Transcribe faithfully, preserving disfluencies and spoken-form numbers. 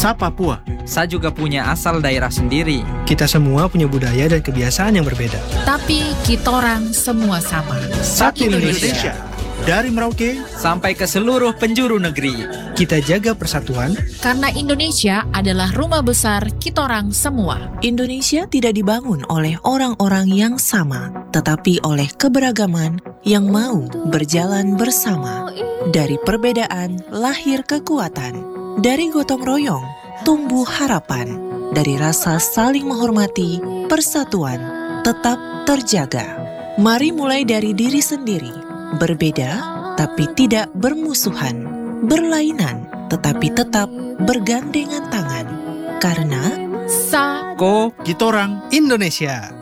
Sa Papua. Sa juga punya asal daerah sendiri. Kita semua punya budaya dan kebiasaan yang berbeda. Tapi kitorang semua sama. Satu Indonesia. Dari Merauke sampai ke seluruh penjuru negeri. Kita jaga persatuan. Karena Indonesia adalah rumah besar kitorang semua. Indonesia tidak dibangun oleh orang-orang yang sama, tetapi oleh keberagaman yang mau berjalan bersama. Dari perbedaan lahir kekuatan. Dari gotong royong tumbuh harapan. Dari rasa saling menghormati, persatuan tetap terjaga. Mari mulai dari diri sendiri. Berbeda, tapi tidak bermusuhan. Berlainan, tetapi tetap bergandengan tangan. Karena Sa Ko Kitorang Indonesia.